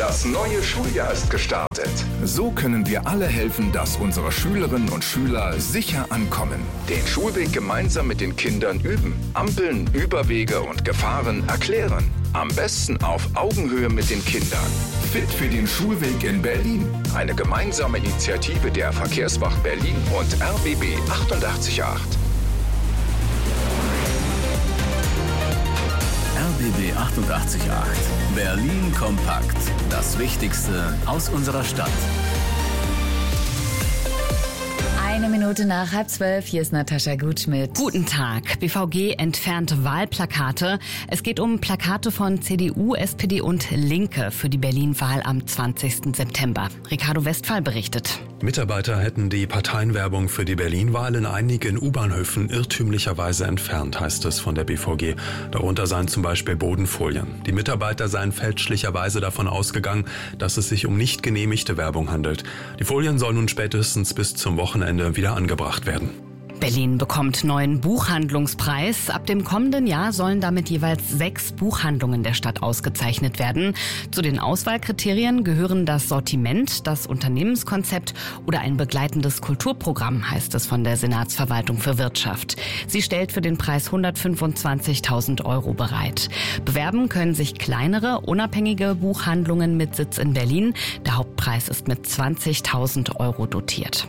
Das neue Schuljahr ist gestartet. So können wir alle helfen, dass unsere Schülerinnen und Schüler sicher ankommen. Den Schulweg gemeinsam mit den Kindern üben. Ampeln, Überwege und Gefahren erklären. Am besten auf Augenhöhe mit den Kindern. Fit für den Schulweg in Berlin. Eine gemeinsame Initiative der Verkehrswacht Berlin und RBB 88.8. RBB 88.8. Berlin kompakt. Das Wichtigste aus unserer Stadt. 1 Minute nach 11:30, hier ist Natascha Gutschmidt. Guten Tag. BVG entfernt Wahlplakate. Es geht um Plakate von CDU, SPD und Linke für die Berlin-Wahl am 20. September. Ricardo Westphal berichtet. Mitarbeiter hätten die Parteienwerbung für die Berlin-Wahl in einigen U-Bahnhöfen irrtümlicherweise entfernt, heißt es von der BVG. Darunter seien zum Beispiel Bodenfolien. Die Mitarbeiter seien fälschlicherweise davon ausgegangen, dass es sich um nicht genehmigte Werbung handelt. Die Folien sollen nun spätestens bis zum Wochenende wieder angebracht werden. Berlin bekommt neuen Buchhandlungspreis. Ab dem kommenden Jahr sollen damit jeweils 6 Buchhandlungen der Stadt ausgezeichnet werden. Zu den Auswahlkriterien gehören das Sortiment, das Unternehmenskonzept oder ein begleitendes Kulturprogramm, heißt es von der Senatsverwaltung für Wirtschaft. Sie stellt für den Preis 125.000 € bereit. Bewerben können sich kleinere, unabhängige Buchhandlungen mit Sitz in Berlin. Der Hauptpreis ist mit 20.000 € dotiert.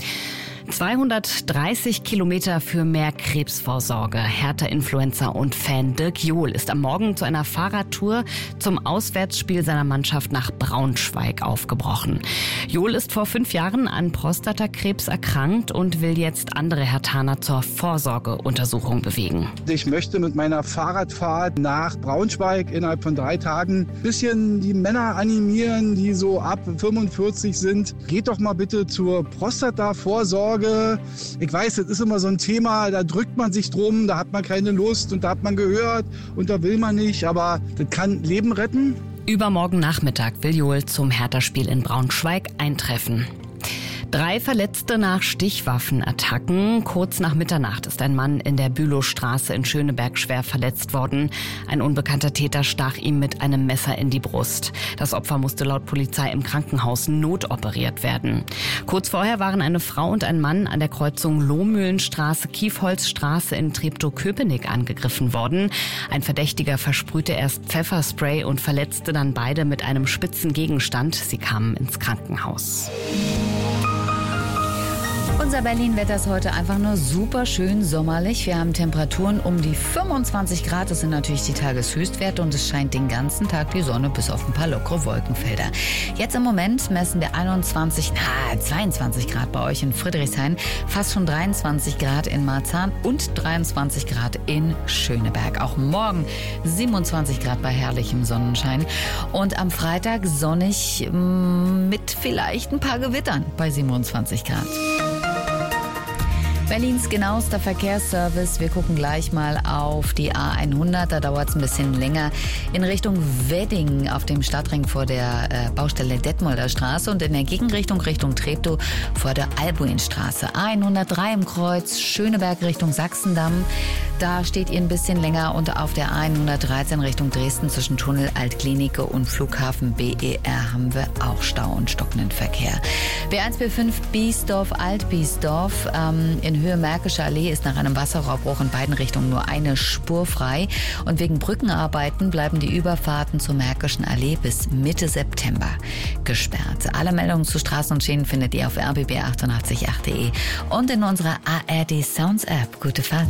230 Kilometer für mehr Krebsvorsorge. Hertha-Influencer und Fan Dirk Johl ist am Morgen zu einer Fahrradtour zum Auswärtsspiel seiner Mannschaft nach Braunschweig aufgebrochen. Johl ist vor 5 Jahren an Prostatakrebs erkrankt und will jetzt andere Herthaner zur Vorsorgeuntersuchung bewegen. Ich möchte mit meiner Fahrradfahrt nach Braunschweig innerhalb von 3 Tagen ein bisschen die Männer animieren, die so ab 45 sind. Geht doch mal bitte zur Prostata-Vorsorge. Ich weiß, das ist immer so ein Thema, da drückt man sich drum, da hat man keine Lust und da hat man gehört und da will man nicht, aber das kann Leben retten. Übermorgen Nachmittag will Johl zum Hertha-Spiel in Braunschweig eintreffen. 3 Verletzte nach Stichwaffenattacken. Kurz nach Mitternacht ist ein Mann in der Bülowstraße in Schöneberg schwer verletzt worden. Ein unbekannter Täter stach ihm mit einem Messer in die Brust. Das Opfer musste laut Polizei im Krankenhaus notoperiert werden. Kurz vorher waren eine Frau und ein Mann an der Kreuzung Lohmühlenstraße-Kiefholzstraße in Treptow-Köpenick angegriffen worden. Ein Verdächtiger versprühte erst Pfefferspray und verletzte dann beide mit einem spitzen Gegenstand. Sie kamen ins Krankenhaus. Unser Berlin-Wetter ist heute einfach nur super schön sommerlich. Wir haben Temperaturen um die 25 Grad. Das sind natürlich die Tageshöchstwerte und es scheint den ganzen Tag die Sonne bis auf ein paar lockere Wolkenfelder. Jetzt im Moment messen wir 22 Grad bei euch in Friedrichshain, fast schon 23 Grad in Marzahn und 23 Grad in Schöneberg. Auch morgen 27 Grad bei herrlichem Sonnenschein und am Freitag sonnig mit vielleicht ein paar Gewittern bei 27 Grad. Berlins genauester Verkehrsservice. Wir gucken gleich mal auf die A100. Da dauert es ein bisschen länger in Richtung Wedding auf dem Stadtring vor der Baustelle Detmolder Straße und in der Gegenrichtung Richtung Treptow vor der Albuinstraße. A103 im Kreuz Schöneberg Richtung Sachsendamm. Da steht ihr ein bisschen länger und auf der A113 Richtung Dresden zwischen Tunnel Altklinike und Flughafen BER haben wir auch Stau und stockenden Verkehr. B1-B5 Biesdorf Altbiesdorf in Höhe Märkische Allee ist nach einem Wasserrohrbruch in beiden Richtungen nur eine Spur frei und wegen Brückenarbeiten bleiben die Überfahrten zur Märkischen Allee bis Mitte September gesperrt. Alle Meldungen zu Straßen und Schienen findet ihr auf rbb888.de und in unserer ARD Sounds App. Gute Fahrt.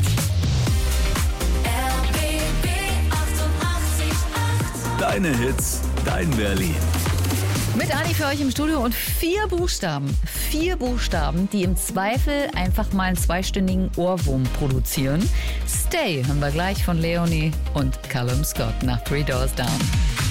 Deine Hits, dein Berlin. Mit Ani für euch im Studio und 4 Buchstaben. 4 Buchstaben, die im Zweifel einfach mal einen 2-stündigen Ohrwurm produzieren. Stay hören wir gleich von Leonie und Callum Scott nach 3 Doors Down.